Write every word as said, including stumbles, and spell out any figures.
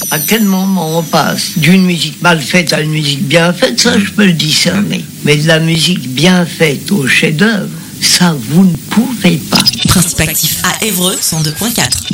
À quel moment on passe d'une musique mal faite à une musique bien faite, ça je peux le discerner. Mais de la musique bien faite au chef-d'œuvre, ça vous ne pouvez pas. Principe actif à Évreux cent deux point quatre.